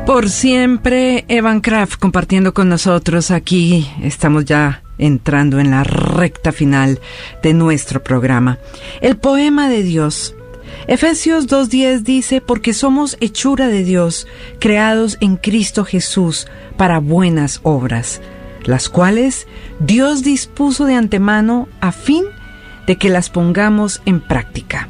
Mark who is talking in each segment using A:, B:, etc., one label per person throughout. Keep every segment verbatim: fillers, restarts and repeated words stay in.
A: Por siempre, Evan Craft compartiendo con nosotros aquí. Estamos ya entrando en la recta final de nuestro programa. El poema de Dios. Efesios dos diez dice, porque somos hechura de Dios, creados en Cristo Jesús para buenas obras, las cuales Dios dispuso de antemano a fin de que las pongamos en práctica.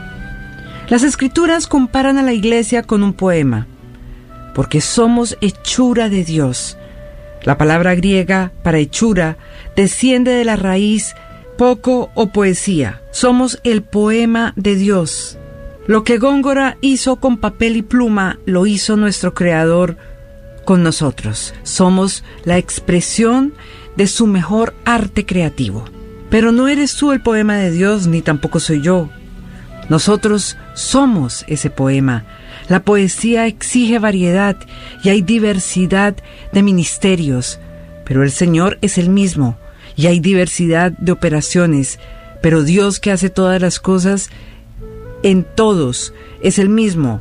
A: Las Escrituras comparan a la iglesia con un poema, porque somos hechura de Dios. La palabra griega para hechura desciende de la raíz poco o poesía. Somos el poema de Dios. Lo que Góngora hizo con papel y pluma, lo hizo nuestro Creador con nosotros. Somos la expresión de su mejor arte creativo. Pero no eres tú el poema de Dios, ni tampoco soy yo. Nosotros somos ese poema. La poesía exige variedad y hay diversidad de ministerios, pero el Señor es el mismo, y hay diversidad de operaciones, pero Dios, que hace todas las cosas en todos, es el mismo.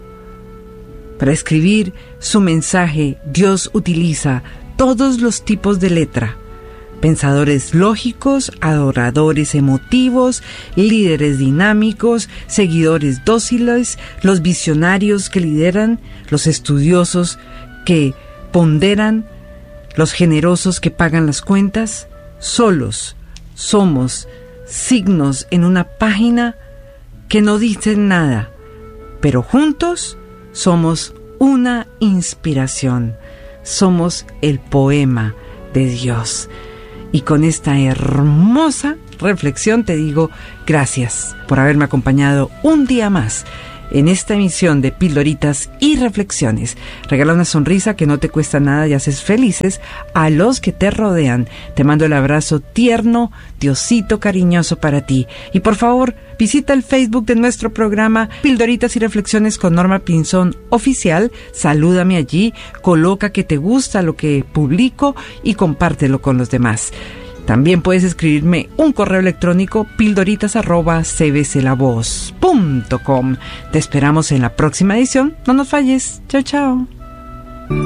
A: Para escribir su mensaje, Dios utiliza todos los tipos de letra: pensadores lógicos, adoradores emotivos, líderes dinámicos, seguidores dóciles, los visionarios que lideran, los estudiosos que ponderan, los generosos que pagan las cuentas. Solos somos signos en una página que no dicen nada, pero juntos somos una inspiración. Somos el poema de Dios. Y con esta hermosa reflexión te digo gracias por haberme acompañado un día más en esta emisión de Pildoritas y Reflexiones. Regala una sonrisa que no te cuesta nada y haces felices a los que te rodean. Te mando el abrazo tierno, Diosito cariñoso para ti. Y por favor, visita el Facebook de nuestro programa Pildoritas y Reflexiones con Norma Pinzón Oficial. Salúdame allí, coloca que te gusta lo que publico y compártelo con los demás. También puedes escribirme un correo electrónico pildoritas arroba c b c la voz punto com. Te esperamos en la próxima edición. No nos falles. Chao, chao.